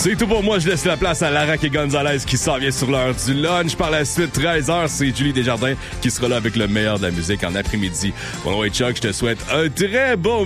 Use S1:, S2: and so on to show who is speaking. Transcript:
S1: C'est tout pour moi. Je laisse la place à Lara et Gonzalez qui s'en vient sur l'heure du lunch. Par la suite, 13h, c'est Julie Desjardins qui sera là avec le meilleur de la musique en après-midi. Bon, ouais, Chuck, je te souhaite un très bon